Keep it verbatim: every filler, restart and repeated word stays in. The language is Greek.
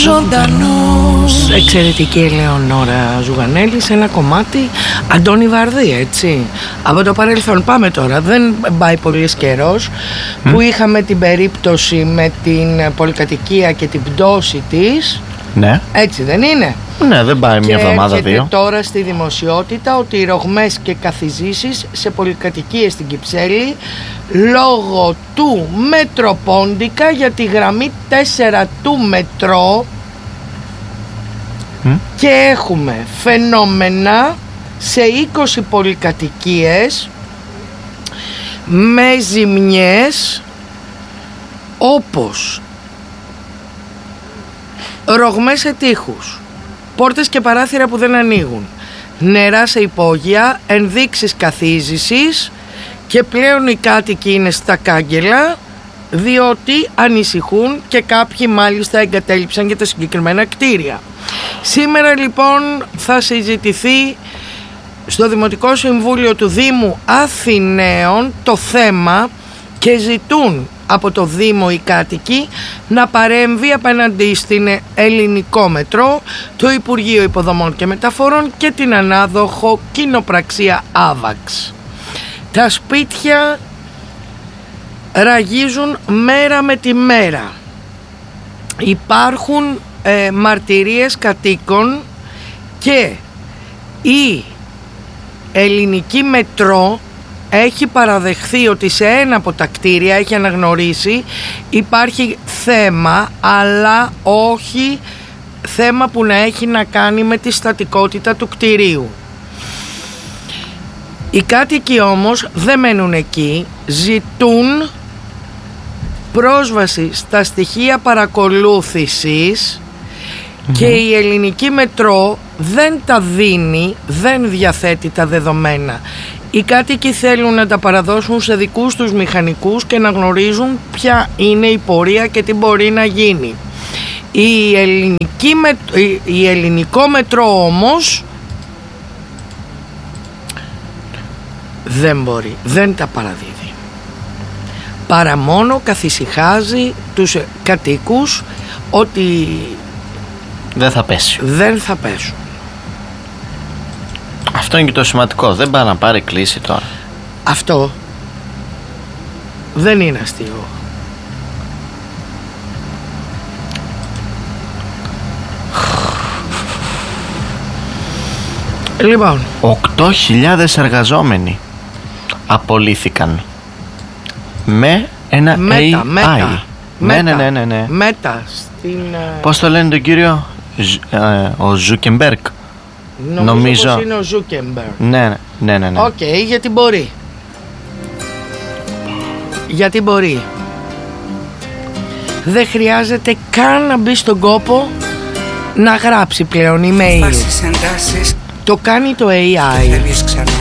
ζωντανός. Εξαιρετική Ελεονόρα Ζουγανέλη σε ένα κομμάτι Αντώνη Βαρδί, έτσι. Από το παρελθόν πάμε τώρα. Δεν πάει πολύς καιρός mm. που είχαμε την περίπτωση με την πολυκατοικία και την πτώση της. Ναι. Έτσι δεν είναι? Ναι, δεν πάει μια εβδομάδα δύο. Και τώρα στη δημοσιότητα ότι οι ρογμές και καθιζήσεις σε πολυκατοικίες στην Κυψέλη λόγω του Μετροπόντικα για τη γραμμή τέσσερα του μετρό mm. και έχουμε φαινόμενα σε είκοσι πολυκατοικίες με ζημιές όπως ρογμές σε τοίχους, πόρτες και παράθυρα που δεν ανοίγουν, νερά σε υπόγεια, ενδείξεις καθίζησης και πλέον οι κάτοικοι είναι στα κάγκελα διότι ανησυχούν και κάποιοι μάλιστα εγκατέλειψαν για τα συγκεκριμένα κτίρια. Σήμερα λοιπόν θα συζητηθεί στο Δημοτικό Συμβούλιο του Δήμου Αθηναίων το θέμα και ζητούν από το Δήμο οι κάτοικοι να παρέμβει απέναντι στην Ελληνικό Μετρό, το Υπουργείο Υποδομών και Μεταφορών και την ανάδοχο κοινοπραξία Άβαξ. Τα σπίτια ραγίζουν μέρα με τη μέρα. Υπάρχουν ε, μαρτυρίες κατοίκων και η Ελληνική Μετρό έχει παραδεχθεί ότι σε ένα από τα κτίρια έχει αναγνωρίσει υπάρχει θέμα, αλλά όχι θέμα που να έχει να κάνει με τη στατικότητα του κτιρίου. Οι κάτοικοι όμως δεν μένουν εκεί, ζητούν πρόσβαση στα στοιχεία παρακολούθησης mm-hmm. και η Ελληνική Μετρό δεν τα δίνει, δεν διαθέτει τα δεδομένα. Οι κάτοικοι θέλουν να τα παραδώσουν σε δικούς τους μηχανικούς και να γνωρίζουν ποια είναι η πορεία και τι μπορεί να γίνει. Η, ελληνική, η Ελληνικό Μετρό όμως δεν μπορεί, δεν τα παραδίδει. Παρά μόνο καθησυχάζει τους κατοίκους ότι δεν θα πέσει. Δεν θα πέσουν. Αυτό είναι και το σημαντικό. Δεν πάει να πάρει κλίση τώρα. Αυτό δεν είναι αστείο. Λοιπόν, οκτώ χιλιάδες εργαζόμενοι απολύθηκαν με ένα μέτα, έι άι. Μέτα, ναι, ναι, ναι, ναι, ναι. Μέτα στην... Πώς το λένε τον κύριο? ε, ο Ζούκεμπεργκ. Νομίζω, Νομίζω πως είναι ο Ζούκεμπεργκ. Ναι, ναι, ναι, ναι. Οκ, okay, γιατί μπορεί. Γιατί μπορεί. Δεν χρειάζεται καν να μπει στον κόπο να γράψει πλέον email. Το κάνει το έι άι.